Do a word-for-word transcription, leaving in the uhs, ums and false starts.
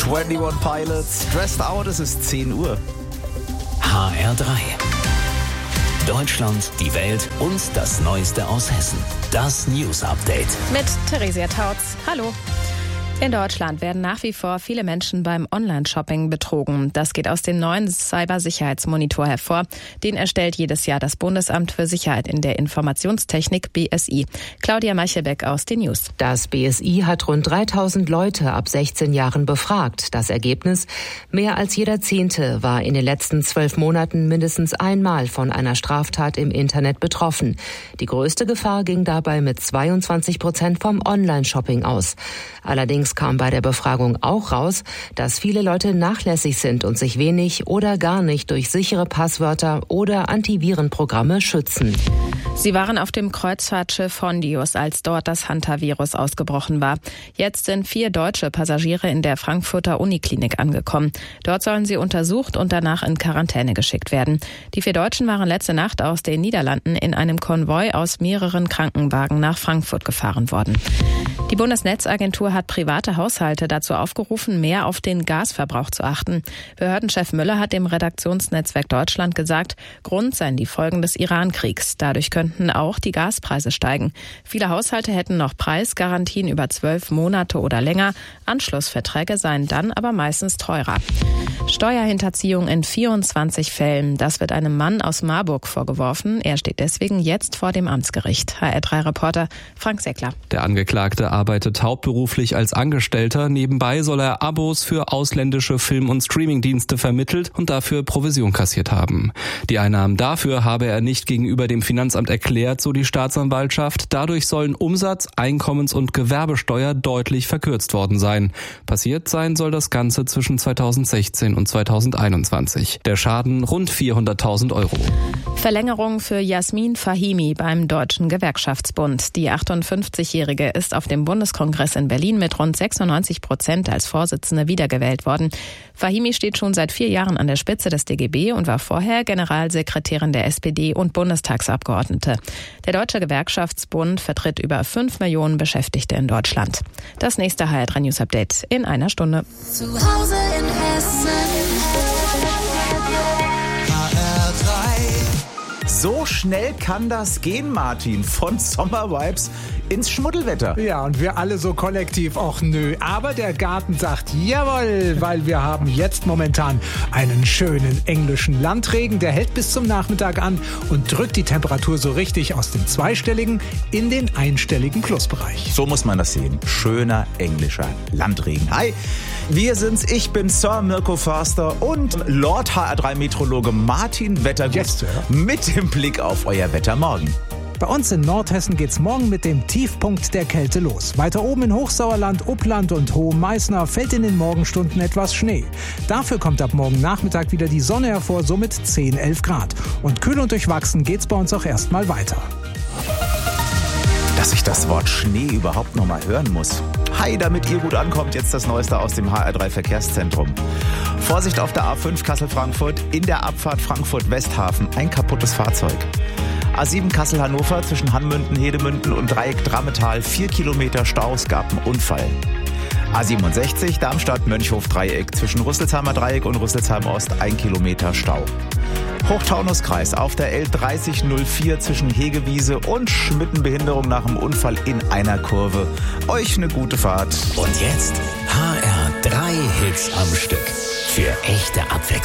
einundzwanzig Pilots, Stressed Out, es ist zehn Uhr. H R drei. Deutschland, die Welt und das Neueste aus Hessen. Das News Update. Mit Theresia Tautz. Hallo. In Deutschland werden nach wie vor viele Menschen beim Online-Shopping betrogen. Das geht aus dem neuen Cybersicherheitsmonitor hervor. Den erstellt jedes Jahr das Bundesamt für Sicherheit in der Informationstechnik B S I. Claudia Meichelbeck aus den News. Das B S I hat rund dreitausend Leute ab sechzehn Jahren befragt. Das Ergebnis? Mehr als jeder Zehnte war in den letzten zwölf Monaten mindestens einmal von einer Straftat im Internet betroffen. Die größte Gefahr ging dabei mit zweiundzwanzig Prozent vom Online-Shopping aus. Allerdings kam bei der Befragung auch raus, dass viele Leute nachlässig sind und sich wenig oder gar nicht durch sichere Passwörter oder Antivirenprogramme schützen. Sie waren auf dem Kreuzfahrtschiff Hondius, als dort das Hantavirus ausgebrochen war. Jetzt sind vier deutsche Passagiere in der Frankfurter Uniklinik angekommen. Dort sollen sie untersucht und danach in Quarantäne geschickt werden. Die vier Deutschen waren letzte Nacht aus den Niederlanden in einem Konvoi aus mehreren Krankenwagen nach Frankfurt gefahren worden. Die Bundesnetzagentur hat private Haushalte dazu aufgerufen, mehr auf den Gasverbrauch zu achten. Behördenchef Müller hat dem Redaktionsnetzwerk Deutschland gesagt, Grund seien die Folgen des Iran-Kriegs. Dadurch könnten auch die Gaspreise steigen. Viele Haushalte hätten noch Preisgarantien über zwölf Monate oder länger. Anschlussverträge seien dann aber meistens teurer. Steuerhinterziehung in vierundzwanzig Fällen. Das wird einem Mann aus Marburg vorgeworfen. Er steht deswegen jetzt vor dem Amtsgericht. H R drei Reporter Frank Seckler. Der Angeklagte arbeitet hauptberuflich als Angestellter. Nebenbei soll er Abos für ausländische Film- und Streamingdienste vermittelt und dafür Provision kassiert haben. Die Einnahmen dafür habe er nicht gegenüber dem Finanzamt erklärt, so die Staatsanwaltschaft. Dadurch sollen Umsatz-, Einkommens- und Gewerbesteuer deutlich verkürzt worden sein. Passiert sein soll das Ganze zwischen zweitausendsechzehn und zweitausendeinundzwanzig. Der Schaden rund vierhunderttausend Euro. Verlängerung für Jasmin Fahimi beim Deutschen Gewerkschaftsbund. Die achtundfünfzigjährige ist auf dem Bundeskongress in Berlin mit rund sechsundneunzig Prozent als Vorsitzende wiedergewählt worden. Fahimi steht schon seit vier Jahren an der Spitze des D G B und war vorher Generalsekretärin der S P D und Bundestagsabgeordnete. Der Deutsche Gewerkschaftsbund vertritt über fünf Millionen Beschäftigte in Deutschland. Das nächste H R drei News Update in einer Stunde. Zu Hause in Hessen. H R drei. So schnell kann das gehen, Martin. Von Sommervibes ins Schmuddelwetter. Ja, und wir alle so kollektiv, och nö. Aber der Garten sagt jawohl, weil wir haben jetzt momentan einen schönen englischen Landregen. Der hält bis zum Nachmittag an und drückt die Temperatur so richtig aus dem zweistelligen in den einstelligen Plusbereich. So muss man das sehen. Schöner englischer Landregen. Hi, wir sind's. Ich bin Sir Mirko Förster und Lord H R drei Meteorologe Martin Wettergut Yes, Sir. mit dem Blick auf euer Wetter morgen. Bei uns in Nordhessen geht's morgen mit dem Tiefpunkt der Kälte los. Weiter oben in Hochsauerland, Uppland und Hohe Meißner fällt in den Morgenstunden etwas Schnee. Dafür kommt ab morgen Nachmittag wieder die Sonne hervor, somit zehn, elf Grad. Und kühl und durchwachsen geht's bei uns auch erstmal weiter. Dass ich das Wort Schnee überhaupt noch mal hören muss. Hi, damit ihr gut ankommt, jetzt das Neueste aus dem H R drei Verkehrszentrum. Vorsicht auf der A fünf Kassel-Frankfurt, in der Abfahrt Frankfurt-Westhafen, ein kaputtes Fahrzeug. A sieben Kassel-Hannover zwischen Hanmünden, Hedemünden und Dreieck Drammetal, vier Kilometer Stau, es gab einen Unfall. A siebenundsechzig Darmstadt-Mönchhof-Dreieck zwischen Rüsselsheimer Dreieck und Rüsselsheim Ost, ein Kilometer Stau. Hochtaunuskreis auf der L dreißig null vier zwischen Hegewiese und Schmittenbehinderung nach dem Unfall in einer Kurve. Euch eine gute Fahrt. Und jetzt H R drei Hits am Stück. Für echte Abwechslung.